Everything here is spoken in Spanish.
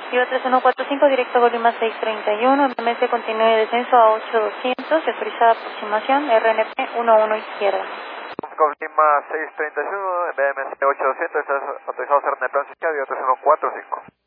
Viva 3145, directo Colima 631, BMS continúe descenso a 8200, autorizada aproximación, RNP 11 izquierda. Colima 631, BMS 8200, está autorizado RNP 11 izquierda, Viva 3145.